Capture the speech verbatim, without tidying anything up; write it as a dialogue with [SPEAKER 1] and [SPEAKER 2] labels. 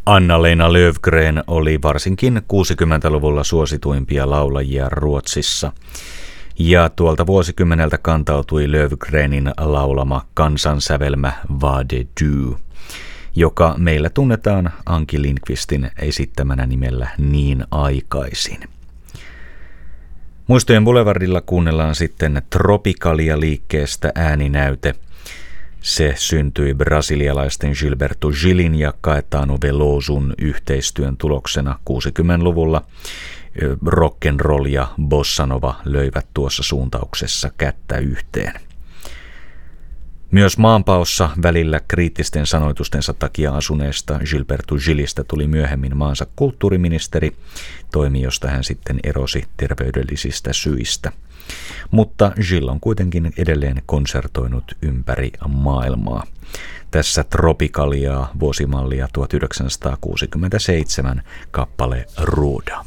[SPEAKER 1] Anna-Lena Löfgren oli varsinkin kuusikymmentäluvulla suosituimpia laulajia Ruotsissa. Ja tuolta vuosikymmeneltä kantautui Löfgrenin laulama kansansävelmä Vad du, joka meillä tunnetaan Anki Lindqvistin esittämänä nimellä Niin aikaisin. Muistojen Boulevardilla kuunnellaan sitten Tropikalia-liikkeestä ääninäyte. Se syntyi brasilialaisten Gilberto Gilin ja Caetano Velosun yhteistyön tuloksena kuusikymmentäluvulla. Rock'n'roll ja bossanova löivät tuossa suuntauksessa kättä yhteen. Myös maanpaossa välillä kriittisten sanoitustensa takia asuneesta Gilberto Gilistä tuli myöhemmin maansa kulttuuriministeri, toimi josta hän sitten erosi terveydellisistä syistä. Mutta Gil on kuitenkin edelleen konsertoinut ympäri maailmaa. Tässä Tropikaliaa vuosimallia tuhatyhdeksänsataakuusikymmentäseitsemän kappale Ruda.